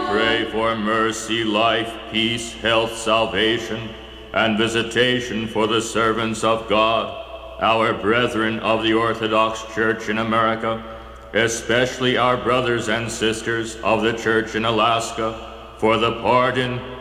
pray for mercy, life, peace, health, salvation, and visitation for the servants of God, our brethren of the Orthodox Church in America, especially our brothers and sisters of the Church in Alaska, for the pardon,